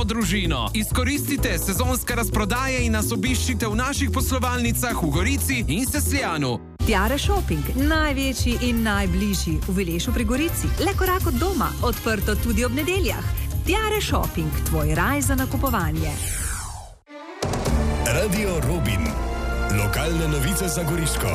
družino. Izkoristite sezonske razprodaje in nas obiščite v naših poslovalnicah v Gorici in Sesljanu. Tiare Shopping, največji in najbližji v Vilešu pri Gorici. Le korak od doma, odprto tudi ob nedeljah. Tiare Shopping, tvoj raj za nakupovanje. Radio Robin. Lokalne novice za Goriško.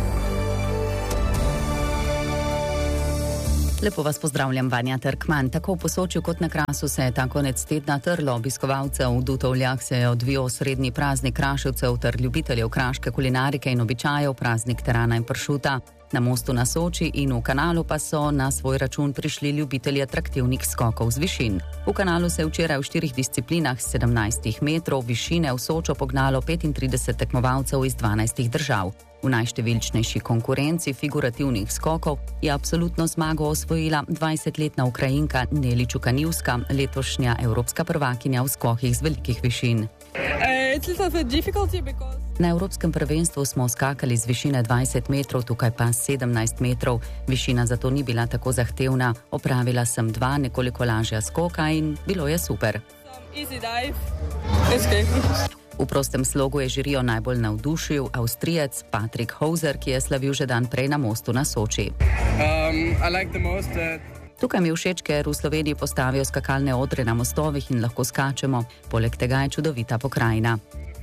Lepo vas pozdravljam, Vanja Trkman. Tako v Posočju kot na Krasu se je ta konec tedna trlo obiskovalcev. V Dutovljah se je odvijal srednji praznik kraševcev ter ljubiteljev kraške kulinarike in običajev, praznik terana in pršuta. Na mostu na Soči in v kanalu pa so na svoj račun prišli ljubitelji atraktivnih skokov z višin. V kanalu se je včeraj v 4 disciplinah 17 metrov višine v Sočo pognalo 35 tekmovalcev iz 12 držav. V najštevilčnejši konkurenci figurativnih skokov je absolutno zmago osvojila 20-letna Ukrajinka Neli Čukanivska, letošnja evropska prvakinja v skokih z velikih višin. Na evropskem prvenstvu smo skakali z višine 20 metrov, tukaj pa 17 metrov. Višina zato ni bila tako zahtevna. Opravila sem 2 nekoliko lažja skoka in bilo je super. V prostem slogu je žirijo najbolj navdušil Avstrijec Patrick Hauser, ki je slavil že dan prej na mostu na Soči. Tukaj mi je všeč, ker v Sloveniji postavijo skakalne odre na mostovih in lahko skačemo. Poleg tega je čudovita pokrajina,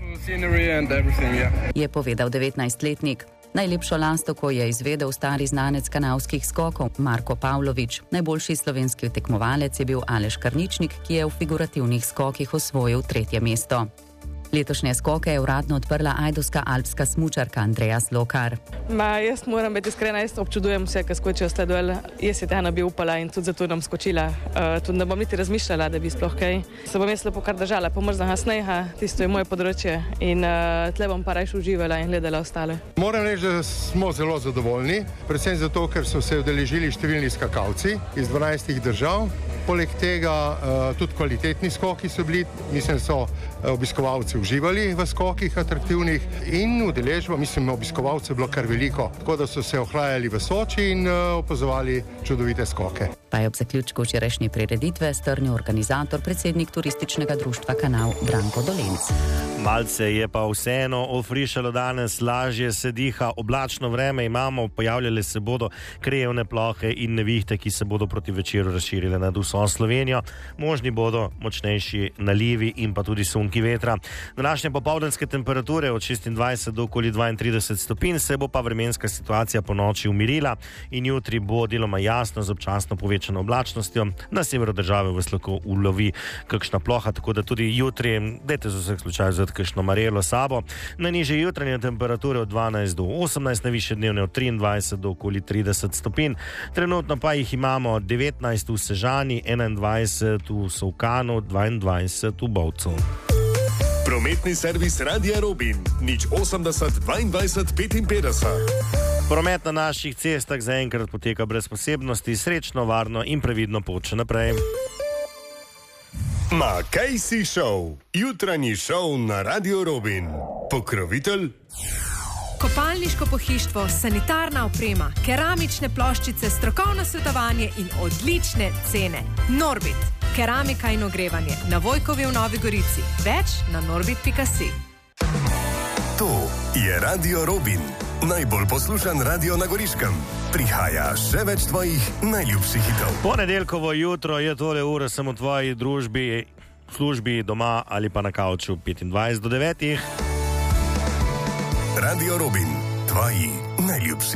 je povedal 19-letnik. Najlepšo lastovko je izvedel stari znanec kanalskih skokov Marko Pavlović. Najboljši slovenski tekmovalec je bil Aleš Karničnik, ki je v figurativnih skokih osvojil 3. mesto. Letošnje skoke je uradno odprla ajdovska alpska smučarka Andreja Slokar. Jaz moram biti iskrena, jaz občudujem vse, ki skočijo sleduel. Jaz je tehna bi upala in tudi zato nam skočila. Tudi ne bom niti razmišljala, da bi sploh kaj. Se bom jaz lepo kar držala, pomrznega sneha, tisto je moje področje in tle bom pa rajš uživala in gledala ostale. Moram reči, da smo zelo zadovoljni, predvsem zato, ker so se udeležili številni skakalci iz 12 držav. Poleg tega tudi kvalitetni skoki so bili, mislim, so obiskovalci uživali v skokih atraktivnih in udeležba, mislim, obiskovalcev je bilo kar veliko, tako da so se ohlajali v Soči in opazovali čudovite skoke. Pa je ob zaključku včerajšnje prireditve strnil organizator, predsednik turističnega društva Kanal Branko Dolenc. Malce je pa vseeno ofrišalo danes, lažje se diha, oblačno vreme imamo, pojavljale se bodo krajevne plohe in nevihte, ki se bodo proti večeru razširile nad vso Slovenijo. Možni bodo močnejši nalivi in pa tudi sunki vetra. Današnje popoldanske temperature od 26 do okoli 32 stopinj, se bo pa vremenska situacija po noči umirila in jutri bo deloma jasno z občasno povečano oblačnostjo. Na severu države vas lahko ulovi kakšna ploha, tako da tudi jutri dajte z vseh slučajev vzeti kakšno marelo sabo. Najnižje jutranje temperature od 12 do 18, najvišje dnevne od 23 do okoli 30 stopinj. Trenutno pa jih imamo 19 v Sežani, 21 v Solkanu, 22 v Bovcu. Prometni servis Radia Robin, 080 22 55. Promet na naših cestah zaenkrat poteka brez posebnosti, srečno, varno in previdno pot še naprej. Casey Show, jutranji šov na Radio Robin. Pokrovitelj Kopalniško pohištvo, sanitarna oprema, keramične ploščice, strokovno svetovanje in odlične cene. Norbit, keramika in ogrevanje, na Vojkovi v Novi Gorici. Več na norbit.si. To je Radio Robin, najbolj poslušan radio na Goriškem. Prihaja še več tvojih najljubših hitov. Ponedeljkovo jutro je tole ura, sem v tvoji družbi, službi, doma ali pa na kavču 25 do 9. Radio Robin, tvoji najljubši.